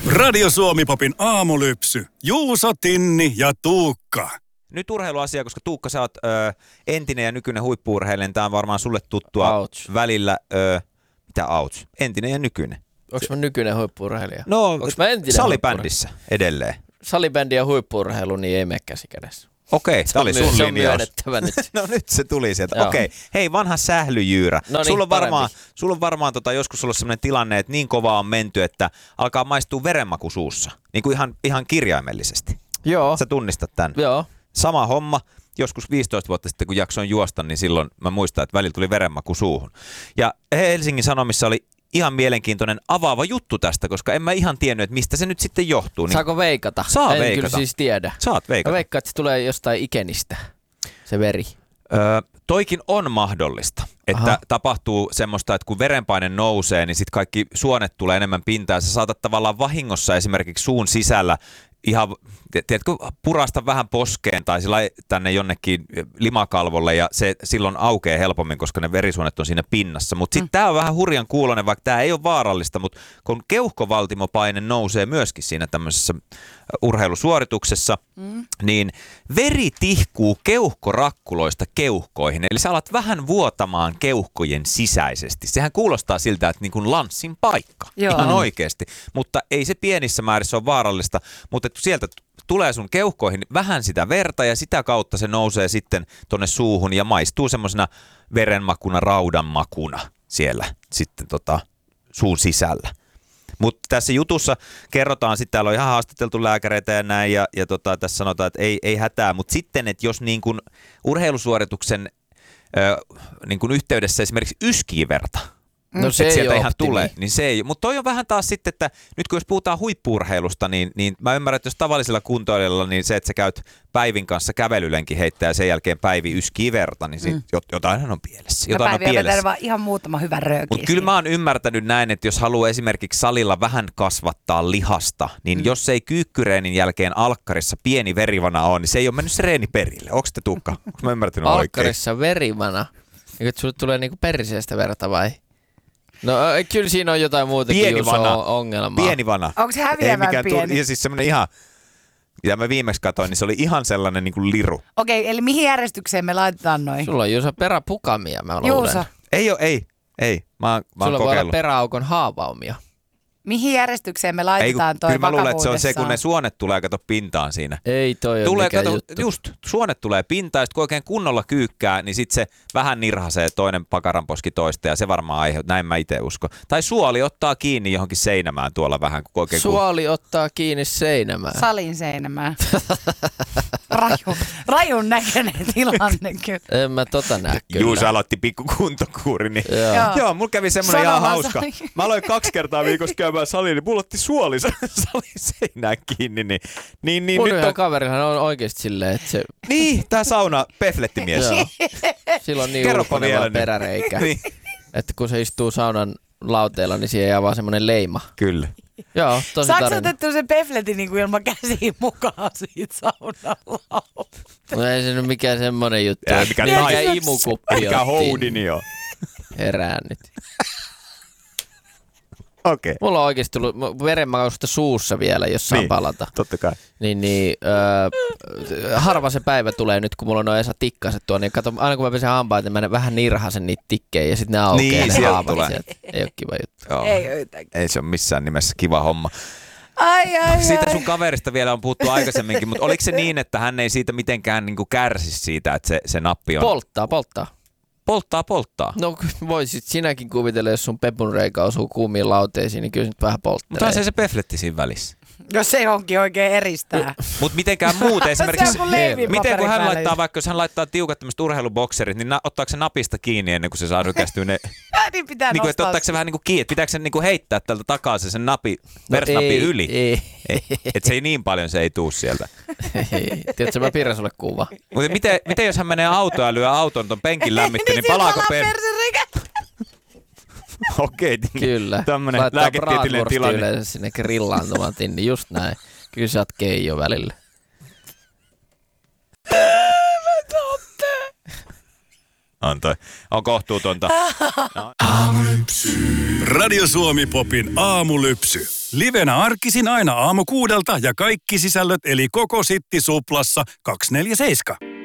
Radio Suomi Popin aamulypsy. Juuso, Tinni ja Tuukka. Nyt urheiluasia, koska Tuukka, sä oot entinen ja nykyinen huippu-urheilija. Tää on varmaan sulle tuttua välillä. Mitä ouch? Entinen ja nykyinen. Onko mä nykyinen huippu-urheilija? No, onko mä entinen salibändissä edelleen. Salibändi ja huippu-urheilu, niin ei mene käsi kädessä. Okei, tää oli sun linjaus. Nyt. No nyt se tuli sieltä. Okei. Hei, vanha sählyjyyrä. No niin, sulla on varmaan joskus ollut sellainen tilanne, että niin kovaa on menty, että alkaa maistua verenmaku suussa. Niin kuin ihan kirjaimellisesti. Joo. Sä tunnistat tän. Joo. Sama homma. Joskus 15 vuotta sitten, kun jaksoin juosta, niin silloin mä muistan, että välillä tuli verenmaku suuhun. Ja Helsingin Sanomissa oli ihan mielenkiintoinen avaava juttu tästä, koska en mä ihan tiennyt, että mistä se nyt sitten johtuu. Niin saako veikata? Saa en veikata. kyllä siis tiedä. Saat veikata. Mä veikkaan, että se tulee jostain ikenistä, se veri. Toikin on mahdollista, että tapahtuu semmoista, että kun verenpaine nousee, niin sitten kaikki suonet tulee enemmän pintaan. Sä saatat tavallaan vahingossa esimerkiksi suun sisällä ihan, tiedätkö, purasta vähän poskeen tai sillä tänne jonnekin limakalvolle ja se silloin aukeaa helpommin, koska ne verisuonet on siinä pinnassa. Mutta sitten tämä on vähän hurjan kuuloinen, vaikka tämä ei ole vaarallista, mutta kun keuhkovaltimopaine nousee myöskin siinä tämmöisessä urheilusuorituksessa, niin veri tihkuu keuhkorakkuloista keuhkoihin. Eli sä alat vähän vuotamaan keuhkojen sisäisesti. Sehän kuulostaa siltä, että niin kuin lanssin paikka. Joo. Ihan oikeasti. Mutta ei se pienissä määrissä ole vaarallista, mutta sieltä tulee sun keuhkoihin vähän sitä verta ja sitä kautta se nousee sitten tonne suuhun ja maistuu semmoisena verenmakuna, raudanmakuna siellä sitten suun sisällä. Mutta tässä jutussa kerrotaan, sitten täällä on ihan haastateltu lääkäreitä ja näin, ja tässä sanotaan, että ei hätää, mutta sitten, että jos niin kun urheilusuorituksen niin kun yhteydessä esimerkiksi yskii verta, no se sieltä ei ihan tulee, niin se ei. Mutta toi on vähän taas sitten, että nyt kun jos puhutaan huippu-urheilusta, niin mä ymmärrän, että jos tavallisella kuntoilijalla, niin se, että sä käyt Päivin kanssa kävelylenkin heittää ja sen jälkeen Päivi yskii verta, niin jotain on pielessä. Jotain on pielessä. Vaan ihan muutama hyvä rööki. Mutta kyllä mä oon ymmärtänyt näin, että jos haluaa esimerkiksi salilla vähän kasvattaa lihasta, niin jos ei kyykkyreenin jälkeen alkkarissa pieni verivana on, niin se ei ole mennyt se reeni perille. Onko te Tuukka? Onko mä ymmärtänyt oikein? Alkkarissa verivana? Eikö sulle tulee niinku periseestä verta vai? No kyllä siinä on jotain muutakin ongelmaa. Pieni vana. Onko se häviävän pieni? Ja siis semmoinen ihan, mitä mä viimeksi katsoin, niin se oli ihan sellainen niin kuin liru. Okei, eli mihin järjestykseen me laitetaan noin? Sulla on Juuso peräpukamia, mä luulen. Juuso. Ei. Mä oon sulla kokeillut. voi olla peräaukon haavaumia. Mihin järjestykseen me laitetaan toi kyllä mä luulen, että se on se, vakavuudessaan? kun ne suonet tulee, kato pintaan siinä. Ei toi ole mikään juttu. Just, suonet tulee pintaan, ja sit kun oikein kunnolla kyykkää, niin sit se vähän nirhasee toinen pakaranposki toista, ja se varmaan aiheuttaa, näin mä itse uskon. Tai suoli ottaa kiinni johonkin seinämään tuolla vähän. Suoli ottaa kiinni seinämään. Salin seinämään. Rajun näköinen tilanne kyllä. En mä näe kyllä. Juuso aloitti pikku kuntokuuri, niin joo, mulla kävi semmoinen ihan hauska. Mä aloin 2 kertaa viikossa käymään saliin, niin mulla otti suoli salin seinään kiinni. Niin mun nyt yhden on kaverihan on oikeesti silleen, että se... Niin, tää sauna peflettimies. Sillä on niin ulkoneva peräreikä, että kun se istuu saunan lauteella, niin siihen jää vaan semmonen leima. Kyllä. Joo, tosi saatko otettu se pefletin niin kuin ilman käsiä mukaan siitä saunalauteella? No ei se nyt mikään semmonen juttu. Mikä imukuppi mikä houdini on. Herään nyt. Okei. Mulla on oikeesti tullut verenmakausta suussa vielä, jos saan palata. Totta kai. Harva se päivä tulee nyt, kun mulla on noin Esa tikkaset tuo, niin kato, aina kun mä pesen hampaat, niin mä vähän nirhasen niitä tikkejä ja sitten ne aukeaa. Niin, sieltä tulee. Ei ole kiva juttu. Joo. Ei se ole missään nimessä kiva homma. Ai. Siitä sun kaverista vielä on puhuttu aikaisemminkin, mutta oliko se niin, että hän ei siitä mitenkään niin kuin kärsi siitä, että se nappi on... Polttaa. No voisit sinäkin kuvitella, jos sun pepunreikä osuu kuumiin lauteisiin, niin kyllä nyt vähän polttelee. Mutta on se pefletti siinä välissä. Jos se onkin oikein eristää. Mutta mitenkään muuten esimerkiksi... Miten kun hän laittaa, vaikka jos hän laittaa tiukat tämmöiset urheilubokserit, niin ottaako se napista kiinni ennen kuin se saa rykästyä ne... niin pitää niin kuin, että nostaa. ottaako se vähän niin kuin kiinni, pitääkö se niin kuin heittää tältä takaa sen versnappi yli? Ei. Että se ei niin paljon, se ei tuu sieltä. Ei. Tiedätkö, mä piirrän sulle kuva. Mutta miten jos hän menee autoon ja lyö auton ton penkin lämmittä, niin palaako Okei. Kyllä. Tämmönen lääketieteellinen tilanne. yleensä sinne grillaantumaan, niin just näin. Kyllä sä oot keijo välillä. On kohtuutonta. Radio Suomi Popin aamulypsy. Livenä arkisin aina aamu 6 ja kaikki sisällöt eli koko Sitti Suplassa 247.